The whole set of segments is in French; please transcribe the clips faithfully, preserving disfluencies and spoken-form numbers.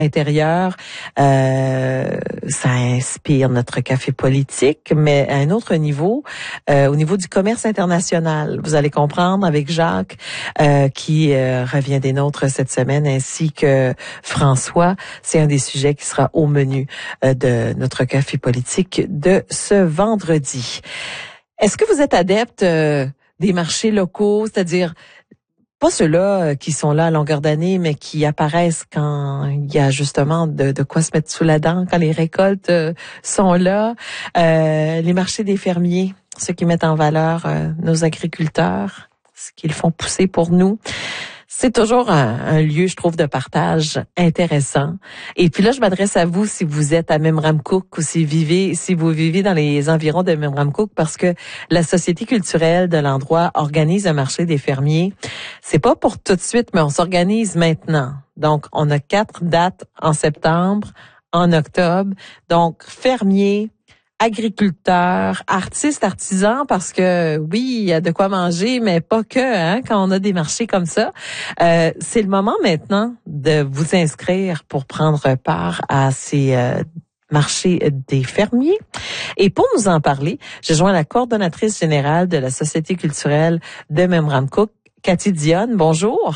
intérieur, euh, ça inspire notre café politique, mais à un autre niveau, euh, au niveau du commerce international. Vous allez comprendre avec Jacques, euh, qui euh, revient des nôtres cette semaine, ainsi que François. C'est un des sujets qui sera au menu euh, de notre café politique de ce vendredi. Est-ce que vous êtes adepte euh, des marchés locaux, c'est-à-dire pas ceux-là qui sont là à longueur d'année, mais qui apparaissent quand il y a justement de, de quoi se mettre sous la dent, quand les récoltes euh, sont là. Euh, les marchés des fermiers, ceux qui mettent en valeur euh, nos agriculteurs, ce qu'ils font pousser pour nous. C'est toujours un, un lieu, je trouve, de partage intéressant. Et puis là, je m'adresse à vous si vous êtes à Memramcook ou si, vivez, si vous vivez dans les environs de Memramcook, parce que la Société culturelle de l'endroit organise un marché des fermiers. C'est pas pour tout de suite, mais on s'organise maintenant. Donc, on a quatre dates en septembre, en octobre. Donc, fermiers, agriculteurs, artistes, artisans, parce que oui, il y a de quoi manger, mais pas que, hein, quand on a des marchés comme ça. Euh, c'est le moment maintenant de vous inscrire pour prendre part à ces euh, marchés des fermiers. Et pour nous en parler, j'ai joint la coordonnatrice générale de la Société culturelle de Memramcook, Cathy Dionne. Bonjour.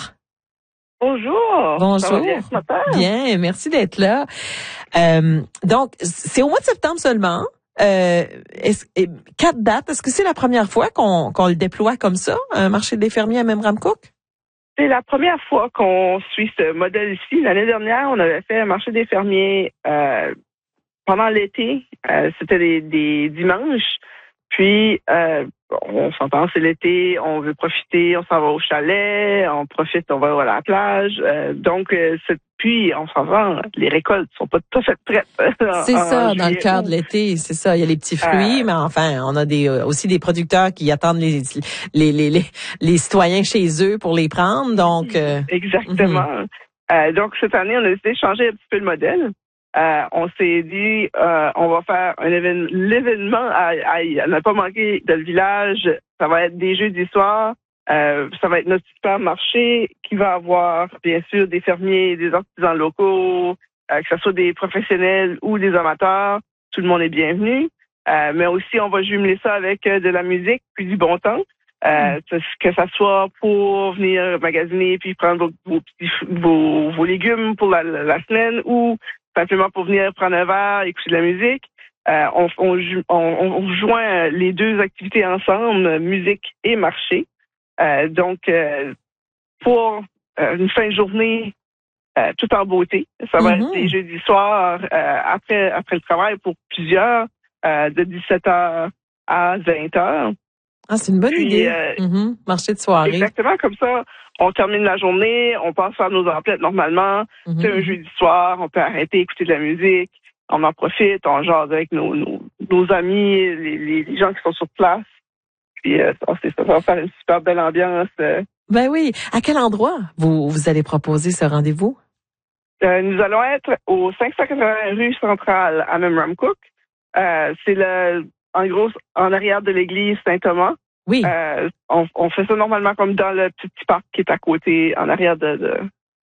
Bonjour. Bonjour. Ça va bien ce matin? Bien, merci d'être là. Euh, donc, c'est au mois de septembre seulement. Euh, est-ce, quatre dates. Est-ce que c'est la première fois qu'on, qu'on le déploie comme ça, un marché des fermiers à Memramcook? C'est la première fois qu'on suit ce modèle ici. L'année dernière, on avait fait un marché des fermiers euh, pendant l'été. Euh, c'était des, des dimanches. Puis, euh, on s'entend, c'est l'été, on veut profiter, on s'en va au chalet, on profite, on va à la plage. Euh, donc, euh, c'est, puis, on s'en va, les récoltes sont pas tout à fait prêtes. C'est ça, dans le cœur de l'été, c'est ça. Il y a les petits fruits, euh, mais enfin, on a des aussi des producteurs qui attendent les les les les, les citoyens chez eux pour les prendre. Donc, euh, exactement. Mm-hmm. Euh, donc, cette année, on a décidé de changer un petit peu le modèle. Euh, on s'est dit, euh, on va faire un événement, l'événement à, à, à ne pas manquer de le village. Ça va être des jeudis soirs. Euh, ça va être notre supermarché qui va avoir, bien sûr, des fermiers, des artisans locaux, euh, que ce soit des professionnels ou des amateurs. Tout le monde est bienvenu. Euh, mais aussi, on va jumeler ça avec euh, de la musique puis du bon temps. Euh, mm. Que ça soit pour venir magasiner puis prendre vos, vos, vos, vos légumes pour la, la semaine ou simplement pour venir prendre un verre, écouter de la musique. Euh, on, on, on, on joint les deux activités ensemble, musique et marché. Euh, donc, euh, pour euh, une fin de journée euh, tout en beauté, ça va mm-hmm. être des jeudis soirs euh, après, après le travail pour plusieurs, euh, de dix-sept heures à vingt heures. Ah, c'est une bonne Puis, idée. Euh, mm-hmm. Marché de soirée. Exactement, comme ça, on termine la journée, on passe faire nos emplettes normalement. Mm-hmm. C'est un jeudi soir, on peut arrêter, écouter de la musique, on en profite, on jase avec nos, nos, nos amis, les, les, les gens qui sont sur place. Puis, euh, c'est ça, ça va faire une super belle ambiance. Euh. Ben oui. À quel endroit vous, vous allez proposer ce rendez-vous? Euh, nous allons être au cinq cent quatre-vingts rue Centrale à Memramcook. Euh, c'est le... En gros, en arrière de l'église Saint-Thomas. Oui. Euh, on, on fait ça normalement comme dans le petit parc qui est à côté, en arrière de, de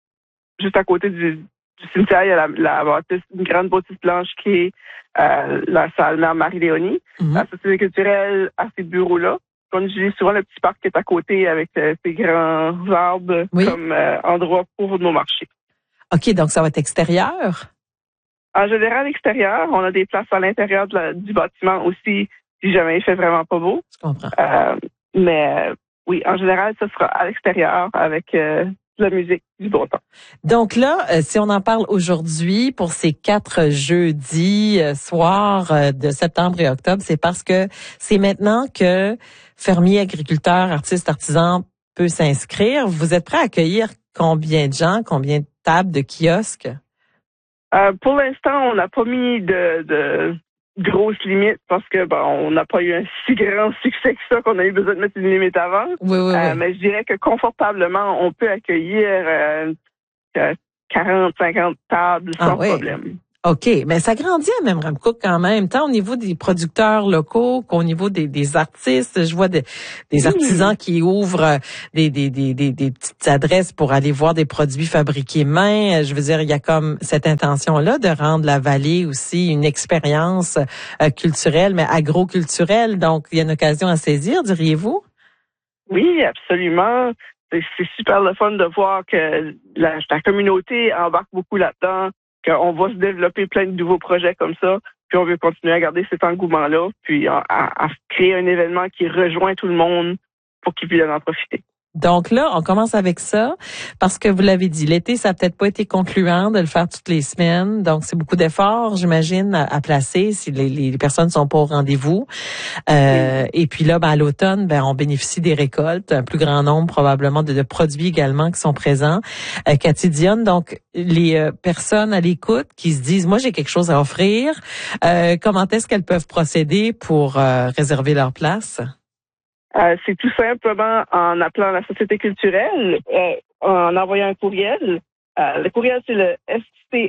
juste à côté du, du cimetière, il y a la, la bâtisse, une grande bâtisse blanche qui est euh, la salle Mère Marie-Léonie. Mm-hmm. La Société culturelle a ces bureaux-là. On utilise souvent le petit parc qui est à côté avec euh, ces grands arbres oui. comme euh, endroit pour nos marchés. OK, donc ça va être extérieur? En général, extérieur. On a des places à l'intérieur de la, du bâtiment aussi, si jamais il fait vraiment pas beau. Je comprends. Euh, mais euh, oui, en général, ce sera à l'extérieur avec euh, de la musique, du bon temps. Donc là, euh, si on en parle aujourd'hui pour ces quatre jeudis euh, soirs euh, de septembre et octobre, c'est parce que c'est maintenant que fermiers, agriculteurs, artistes, artisans peuvent s'inscrire. Vous êtes prêts à accueillir combien de gens, combien de tables, de kiosques? Euh, pour l'instant, on n'a pas mis de, de grosses limites parce que bon, on n'a pas eu un si grand succès que ça qu'on a eu besoin de mettre une limite avant. Oui, oui, euh, oui. Mais je dirais que confortablement, on peut accueillir euh, quarante, cinquante tables sans ah, oui. problème. OK, mais ça grandit à Memramcook quand même, tant au niveau des producteurs locaux qu'au niveau des, des artistes. Je vois des, des artisans qui ouvrent des, des, des, des, des petites adresses pour aller voir des produits fabriqués main. Je veux dire, il y a comme cette intention-là de rendre la vallée aussi une expérience euh, culturelle, mais agroculturelle. Donc, il y a une occasion à saisir, diriez-vous? Oui, absolument. C'est, c'est super le fun de voir que la, la communauté embarque beaucoup là-dedans, qu'on va se développer plein de nouveaux projets comme ça, puis on veut continuer à garder cet engouement-là, puis à, à, à créer un événement qui rejoint tout le monde pour qu'ils puissent en profiter. Donc là, on commence avec ça parce que vous l'avez dit, l'été, ça n'a peut-être pas été concluant de le faire toutes les semaines. Donc, c'est beaucoup d'efforts, j'imagine, à, à placer si les, les personnes sont pas au rendez-vous. Euh, oui. Et puis là, ben, à l'automne, ben, on bénéficie des récoltes, un plus grand nombre probablement de, de produits également qui sont présents. Euh, Cathy Dionne, donc les euh, personnes à l'écoute qui se disent, moi, j'ai quelque chose à offrir, euh, comment est-ce qu'elles peuvent procéder pour euh, réserver leur place? Euh, c'est tout simplement en appelant la Société culturelle, euh, en envoyant un courriel. Euh, le courriel, c'est le S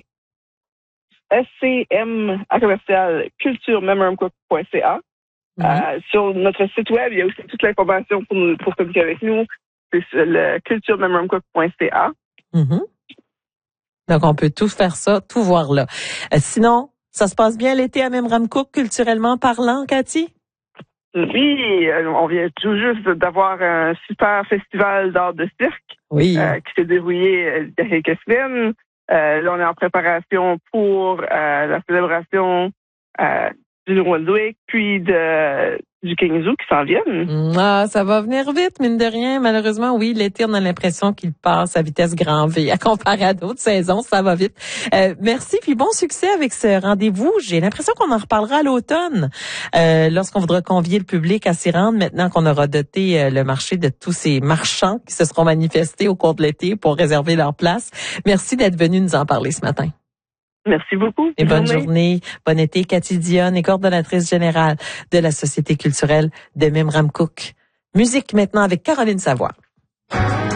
C M à commercial culture memramcook point c a. Mm-hmm. Euh, sur notre site web, il y a aussi toute l'information pour, nous, pour communiquer avec nous. C'est le culture memramcook point c a. Mm-hmm. Donc, on peut tout faire ça, tout voir là. Euh, sinon, ça se passe bien l'été à Memramcook, culturellement parlant, Cathy? Oui, on vient tout juste d'avoir un super festival d'art de cirque oui. euh, qui s'est déroulé il y a quelques semaines. Euh, là, on est en préparation pour euh, la célébration euh, du Nouveau-Brunswick, puis de, du King Zoo qui s'en viennent. Ah, ça va venir vite, mine de rien. Malheureusement, oui, l'été, on a l'impression qu'il passe à vitesse grand V. À comparer à d'autres saisons, ça va vite. Euh, merci, puis bon succès avec ce rendez-vous. J'ai l'impression qu'on en reparlera à l'automne, euh, lorsqu'on voudra convier le public à s'y rendre, maintenant qu'on aura doté euh, le marché de tous ces marchands qui se seront manifestés au cours de l'été pour réserver leur place. Merci d'être venu nous en parler ce matin. Merci beaucoup. Et bonne journée. journée. Bon été, Cathy Dionne est coordonnatrice générale de la Société culturelle de Memramcook. Musique maintenant avec Caroline Savoie.